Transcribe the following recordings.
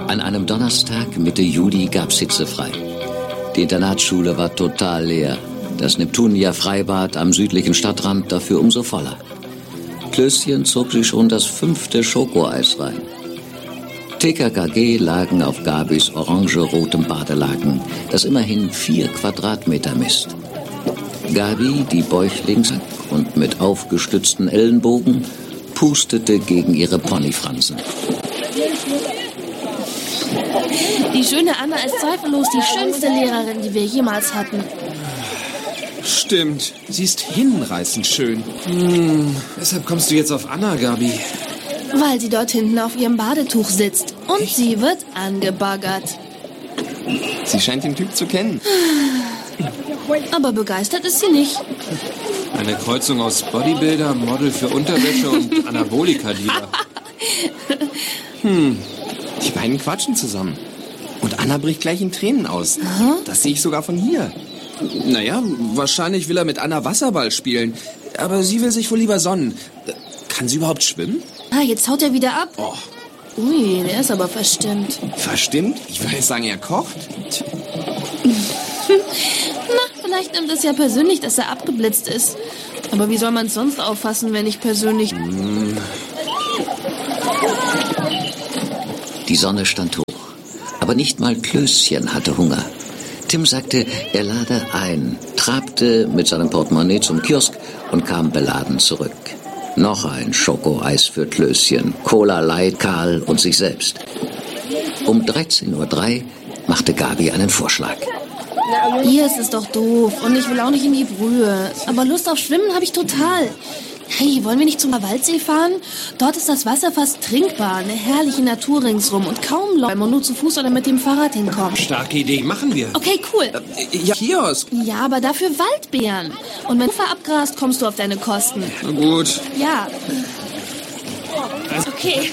An einem Donnerstag Mitte Juli gab's hitzefrei. Die Internatsschule war total leer. Das Neptunia-Freibad am südlichen Stadtrand dafür umso voller. Klößchen zog sich schon das 5. Schokoeis rein. TKKG lagen auf Gabis orange-rotem Badelaken, das immerhin 4 Quadratmeter misst. Gabi, die bäuchlings und mit aufgestützten Ellenbogen, pustete gegen ihre Ponyfransen. Die schöne Anna ist zweifellos die schönste Lehrerin, die wir jemals hatten. Stimmt, sie ist hinreißend schön. Weshalb kommst du jetzt auf Anna, Gabi? Weil sie dort hinten auf ihrem Badetuch sitzt. Und sie wird angebaggert. Sie scheint den Typ zu kennen. Aber begeistert ist sie nicht. Eine Kreuzung aus Bodybuilder, Model für Unterwäsche und Anabolika-Dealer. Die beiden quatschen zusammen. Und Anna bricht gleich in Tränen aus. Das sehe ich sogar von hier. Naja, wahrscheinlich will er mit Anna Wasserball spielen. Aber sie will sich wohl lieber sonnen. Kann sie überhaupt schwimmen? Jetzt haut er wieder ab. Oh. Ui, der ist aber verstimmt. Verstimmt? Ich würde sagen, er kocht. Vielleicht nimmt es ja persönlich, dass er abgeblitzt ist. Aber wie soll man es sonst auffassen, wenn nicht persönlich... Die Sonne stand hoch. Aber nicht mal Klößchen hatte Hunger. Tim sagte, er lade ein, trabte mit seinem Portemonnaie zum Kiosk und kam beladen zurück. Noch ein Schokoeis für Klößchen, Cola Light, Karl und sich selbst. Um 13:03 Uhr machte Gabi einen Vorschlag. Hier ist es doch doof und ich will auch nicht in die Brühe. Aber Lust auf Schwimmen habe ich total. Hey, wollen wir nicht zum Waldsee fahren? Dort ist das Wasser fast trinkbar, eine herrliche Natur ringsrum und kaum Leute, weil man nur zu Fuß oder mit dem Fahrrad hinkommt. Starke Idee, machen wir. Okay, cool. Ja, Kiosk. Ja, aber dafür Waldbeeren. Und wenn du verabgrast, kommst du auf deine Kosten. Na gut. Ja. Okay.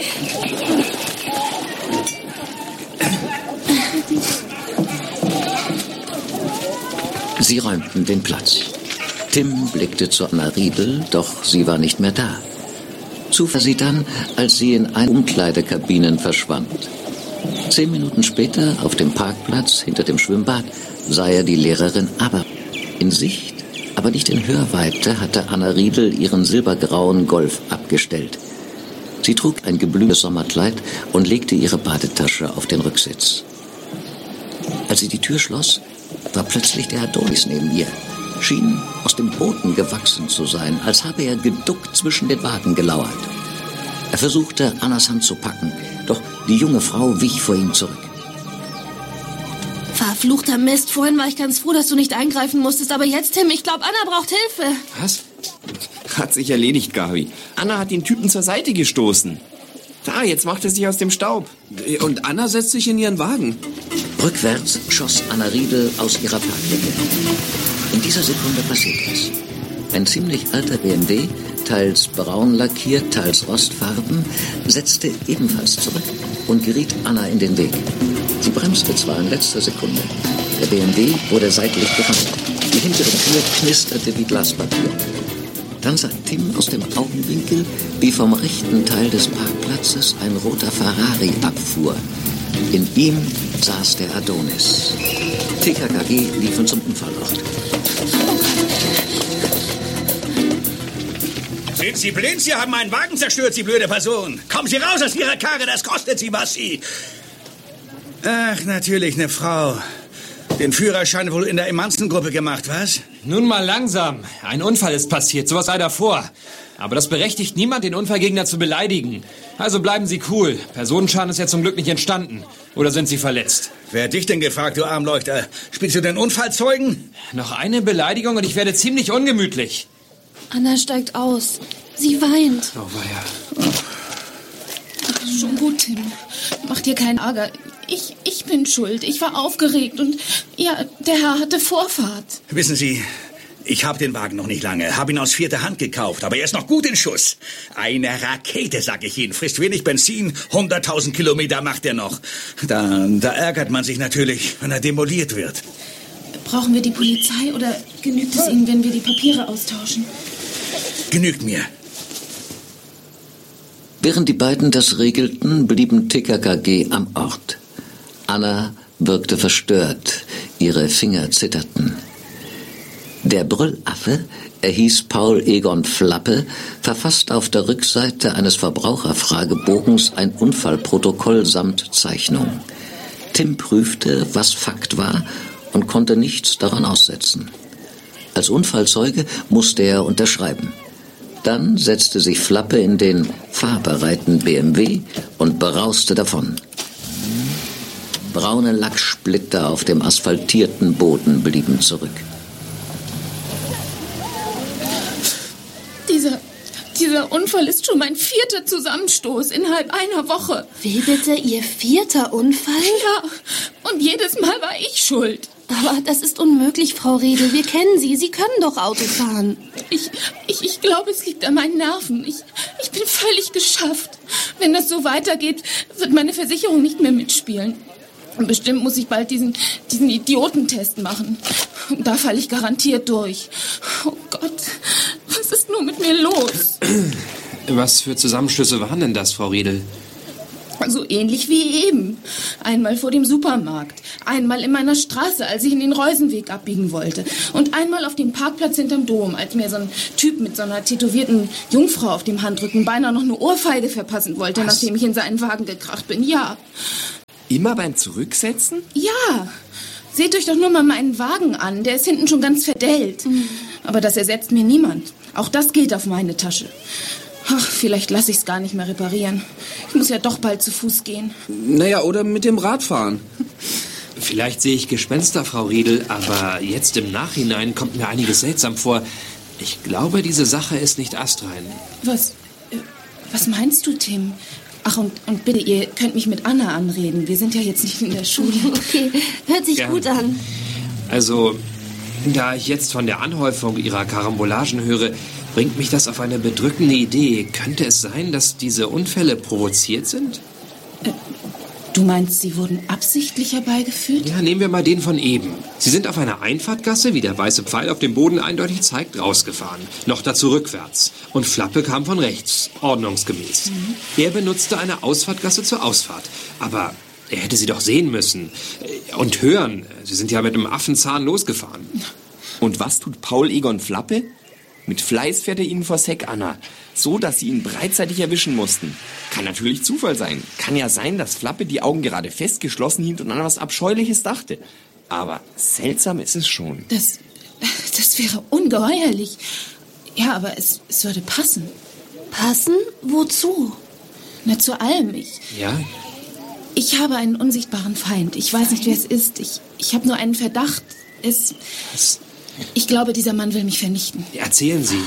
Sie räumten den Platz. Tim blickte zu Anna Riedel, doch sie war nicht mehr da. Zufall sie dann, als sie in eine Umkleidekabinen verschwand. 10 Minuten später, auf dem Parkplatz hinter dem Schwimmbad, sah er die Lehrerin aber in Sicht, aber nicht in Hörweite, hatte Anna Riedel ihren silbergrauen Golf abgestellt. Sie trug ein geblümtes Sommerkleid und legte ihre Badetasche auf den Rücksitz. Als sie die Tür schloss, war plötzlich der Adonis neben ihr. Schien aus dem Boden gewachsen zu sein, als habe er geduckt zwischen den Wagen gelauert. Er versuchte, Annas Hand zu packen, doch die junge Frau wich vor ihm zurück. Verfluchter Mist, vorhin war ich ganz froh, dass du nicht eingreifen musstest, aber jetzt, Tim, ich glaube, Anna braucht Hilfe. Was? Hat sich erledigt, Gabi. Anna hat den Typen zur Seite gestoßen. Da, jetzt macht er sich aus dem Staub. Und Anna setzt sich in ihren Wagen. Rückwärts schoss Anna Riedel aus ihrer Parklücke. In dieser Sekunde passierte es. Ein ziemlich alter BMW, teils braun lackiert, teils rostfarben, setzte ebenfalls zurück und geriet Anna in den Weg. Sie bremste zwar in letzter Sekunde. Der BMW wurde seitlich gerammt. Die hintere Tür knisterte wie Glaspapier. Dann sah Tim aus dem Augenwinkel, wie vom rechten Teil des Parkplatzes ein roter Ferrari abfuhr. In ihm saß der Adonis. TKKG liefen zum Unfallort. Sind Sie blind? Sie haben meinen Wagen zerstört, Sie blöde Person. Kommen Sie raus aus Ihrer Karre, das kostet Sie was, Sie... Ach, natürlich, eine Frau. Den Führerschein wohl in der Emanzengruppe gemacht, was? Nun mal langsam. Ein Unfall ist passiert, sowas sei davor. Aber das berechtigt niemand, den Unfallgegner zu beleidigen. Also bleiben Sie cool. Personenschaden ist ja zum Glück nicht entstanden. Oder sind Sie verletzt? Wer hat dich denn gefragt, du Armleuchter? Spielst du den Unfallzeugen? Noch eine Beleidigung und ich werde ziemlich ungemütlich. Anna steigt aus. Sie weint. Oh, weia. Schon gut, Tim. Mach dir keinen Ärger. Ich bin schuld. Ich war aufgeregt und ja, der Herr hatte Vorfahrt. Wissen Sie, ich habe den Wagen noch nicht lange. Habe ihn aus 4. Hand gekauft, aber er ist noch gut in Schuss. Eine Rakete, sag ich Ihnen. Frisst wenig Benzin, 100.000 Kilometer macht er noch. Da ärgert man sich natürlich, wenn er demoliert wird. Brauchen wir die Polizei oder genügt es Ihnen, wenn wir die Papiere austauschen? Genügt mir. Während die beiden das regelten, blieben TKKG am Ort. Anna wirkte verstört, ihre Finger zitterten. Der Brüllaffe, er hieß Paul Egon Flappe, verfasst auf der Rückseite eines Verbraucherfragebogens ein Unfallprotokoll samt Zeichnung. Tim prüfte, was Fakt war und konnte nichts daran aussetzen. Als Unfallzeuge musste er unterschreiben. Dann setzte sich Flappe in den fahrbereiten BMW und brauste davon. Braune Lacksplitter auf dem asphaltierten Boden blieben zurück. Dieser Unfall ist schon mein 4. Zusammenstoß innerhalb einer Woche. Wie bitte, Ihr 4. Unfall? Ja, und jedes Mal war ich schuld. Aber das ist unmöglich, Frau Riedel. Wir kennen Sie. Sie können doch Auto fahren. Ich glaube, es liegt an meinen Nerven. Ich bin völlig geschafft. Wenn das so weitergeht, wird meine Versicherung nicht mehr mitspielen. Und bestimmt muss ich bald diesen Idiotentest machen. Und da falle ich garantiert durch. Oh Gott, was ist nur mit mir los? Was für Zusammenstöße waren denn das, Frau Riedel? So ähnlich wie eben. Einmal vor dem Supermarkt, einmal in meiner Straße, als ich in den Reusenweg abbiegen wollte. Und einmal auf dem Parkplatz hinterm Dom, als mir so ein Typ mit so einer tätowierten Jungfrau auf dem Handrücken beinahe noch eine Ohrfeige verpassen wollte, nachdem ich in seinen Wagen gekracht bin. Ja. Immer beim Zurücksetzen? Ja. Seht euch doch nur mal meinen Wagen an. Der ist hinten schon ganz verdellt. Aber das ersetzt mir niemand. Auch das geht auf meine Tasche. Ach, vielleicht lasse ich es gar nicht mehr reparieren. Ich muss ja doch bald zu Fuß gehen. Naja, oder mit dem Rad fahren. Vielleicht sehe ich Gespenster, Frau Riedel, aber jetzt im Nachhinein kommt mir einiges seltsam vor. Ich glaube, diese Sache ist nicht astrein. Was meinst du, Tim? Ach, und bitte, ihr könnt mich mit Anna anreden. Wir sind ja jetzt nicht in der Schule. Okay, hört sich gut an. Also, da ich jetzt von der Anhäufung Ihrer Karambolagen höre, bringt mich das auf eine bedrückende Idee. Könnte es sein, dass diese Unfälle provoziert sind? Du meinst, sie wurden absichtlich herbeigeführt? Ja, nehmen wir mal den von eben. Sie sind auf einer Einfahrtgasse, wie der weiße Pfeil auf dem Boden eindeutig zeigt, rausgefahren. Noch dazu rückwärts. Und Flappe kam von rechts, ordnungsgemäß. Er benutzte eine Ausfahrtgasse zur Ausfahrt. Aber er hätte sie doch sehen müssen. Und hören. Sie sind ja mit einem Affenzahn losgefahren. Und was tut Paul Egon Flappe? Mit Fleiß fährt er ihnen vors Heck, Anna. So, dass sie ihn beidseitig erwischen mussten. Kann natürlich Zufall sein. Kann ja sein, dass Flappe die Augen gerade fest geschlossen hielt und an was Abscheuliches dachte. Aber seltsam ist es schon. Das wäre ungeheuerlich. Ja, aber es würde passen. Passen? Wozu? Na, zu allem. Ich habe einen unsichtbaren Feind. Ich weiß nicht, wer es ist. Ich habe nur einen Verdacht. Ich glaube, dieser Mann will mich vernichten. Erzählen Sie.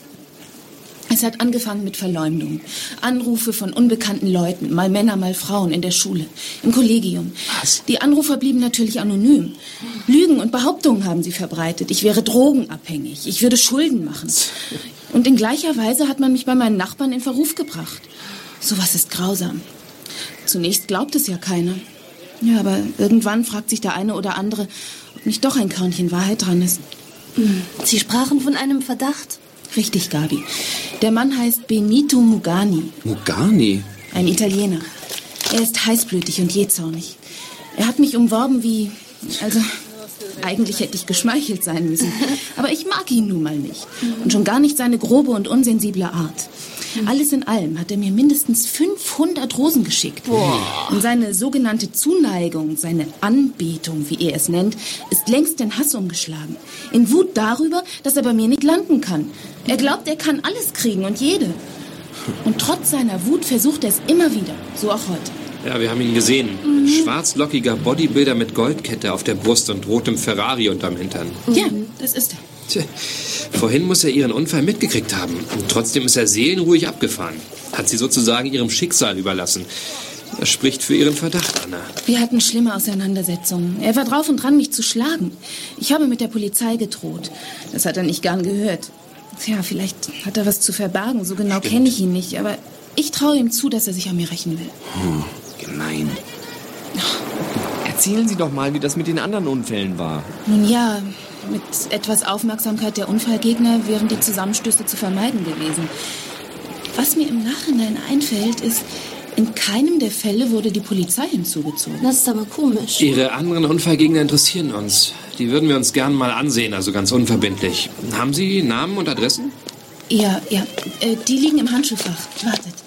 Es hat angefangen mit Verleumdung. Anrufe von unbekannten Leuten, mal Männer, mal Frauen in der Schule, im Kollegium. Was? Die Anrufer blieben natürlich anonym. Lügen und Behauptungen haben sie verbreitet. Ich wäre drogenabhängig. Ich würde Schulden machen. Und in gleicher Weise hat man mich bei meinen Nachbarn in Verruf gebracht. Sowas ist grausam. Zunächst glaubt es ja keiner. Ja, aber irgendwann fragt sich der eine oder andere, ob nicht doch ein Körnchen Wahrheit dran ist. Sie sprachen von einem Verdacht? Richtig, Gabi. Der Mann heißt Benito Mugani. Mugani? Ein Italiener. Er ist heißblütig und jähzornig. Er hat mich umworben wie... Also, eigentlich hätte ich geschmeichelt sein müssen. Aber ich mag ihn nun mal nicht. Und schon gar nicht seine grobe und unsensible Art. Alles in allem hat er mir mindestens 500 Rosen geschickt. Boah. Und seine sogenannte Zuneigung, seine Anbetung, wie er es nennt, ist längst in Hass umgeschlagen. In Wut darüber, dass er bei mir nicht landen kann. Er glaubt, er kann alles kriegen und jede. Und trotz seiner Wut versucht er es immer wieder. So auch heute. Ja, wir haben ihn gesehen. Schwarzlockiger Bodybuilder mit Goldkette auf der Brust und rotem Ferrari unterm Hintern. Ja, das ist er. Tja, vorhin muss er ihren Unfall mitgekriegt haben. Und trotzdem ist er seelenruhig abgefahren. Hat sie sozusagen ihrem Schicksal überlassen. Das spricht für ihren Verdacht, Anna. Wir hatten schlimme Auseinandersetzungen. Er war drauf und dran, mich zu schlagen. Ich habe mit der Polizei gedroht. Das hat er nicht gern gehört. Tja, vielleicht hat er was zu verbergen. So genau kenne ich ihn nicht. Aber ich traue ihm zu, dass er sich an mir rächen will. Gemein. Erzählen Sie doch mal, wie das mit den anderen Unfällen war. Nun ja, mit etwas Aufmerksamkeit der Unfallgegner wären die Zusammenstöße zu vermeiden gewesen. Was mir im Nachhinein einfällt, ist, in keinem der Fälle wurde die Polizei hinzugezogen. Das ist aber komisch. Ihre anderen Unfallgegner interessieren uns. Die würden wir uns gern mal ansehen, also ganz unverbindlich. Haben Sie Namen und Adressen? Ja, die liegen im Handschuhfach. Wartet.